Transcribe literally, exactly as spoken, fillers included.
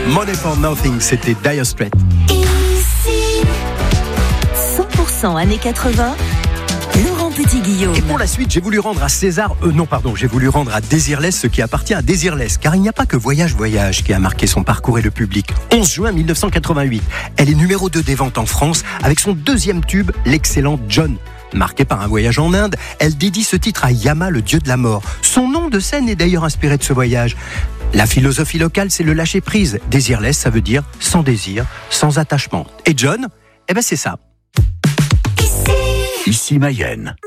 Money for Nothing, c'était Dire Straits. Ici, cent pour cent années quatre-vingts, Laurent Petit-Guillaume. Et pour la suite, j'ai voulu rendre à César, euh, non pardon, j'ai voulu rendre à Désirless ce qui appartient à Désirless, car il n'y a pas que Voyage Voyage qui a marqué son parcours et le public. onze juin mille neuf cent quatre-vingt-huit, elle est numéro deux des ventes en France avec son deuxième tube, l'excellent John. Marquée par un voyage en Inde, elle dédie ce titre à Yama, le dieu de la mort. Son nom de scène est d'ailleurs inspiré de ce voyage. La philosophie locale, c'est le lâcher-prise. Désirless, ça veut dire sans désir, sans attachement. Et John, eh ben c'est ça. Ici, Ici Mayenne.